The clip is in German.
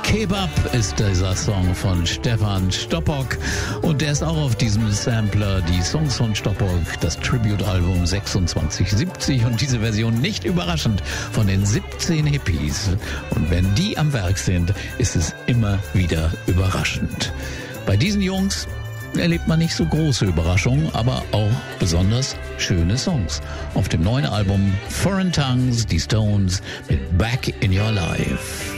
Kebab ist dieser Song von Stefan Stoppock und der ist auch auf diesem Sampler, die Songs von Stoppock, das Tribute-Album 2670 und diese Version nicht überraschend von den 17 Hippies. Und wenn die am Werk sind, ist es immer wieder überraschend. Bei diesen Jungs erlebt man nicht so große Überraschungen, aber auch besonders schöne Songs. Auf dem neuen Album Foreign Tongues, die Stones mit Back in Your Life.